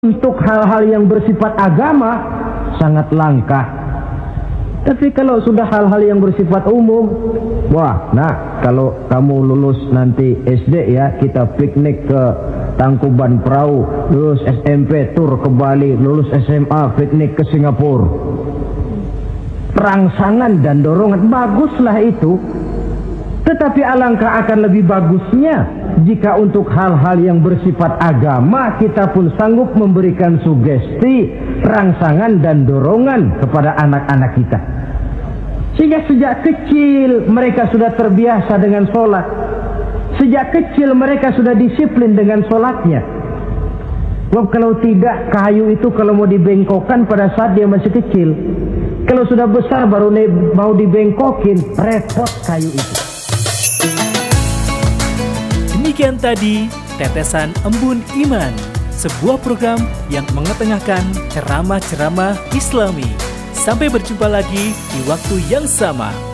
untuk hal-hal yang bersifat agama sangat langka. Tapi kalau sudah hal-hal yang bersifat umum, wah, nah kalau kamu lulus nanti SD ya, kita piknik ke Tangkuban Perahu, lulus SMP tur ke Bali, lulus SMA piknik ke Singapura. Rangsangan dan dorongan baguslah itu. Tetapi alangkah akan lebih bagusnya jika untuk hal-hal yang bersifat agama kita pun sanggup memberikan sugesti, rangsangan dan dorongan kepada anak-anak kita. Sehingga sejak kecil mereka sudah terbiasa dengan sholat. Sejak kecil mereka sudah disiplin dengan sholatnya. Sebab kalau tidak, kayu itu kalau mau dibengkokkan pada saat dia masih kecil. Kalau sudah besar baru mau dibengkokin, repot kayu itu. Demikian tadi Tetesan Embun Iman, sebuah program yang mengetengahkan ceramah-ceramah Islami. Sampai berjumpa lagi di waktu yang sama.